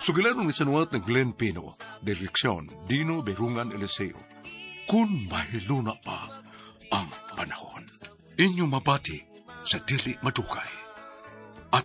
Sugilanong isanuat ng Glenn Pino, direksyon Dino Berungan Eliseo. Kung mahiluna pa ang panahon, inyo mabati sa dili madugay.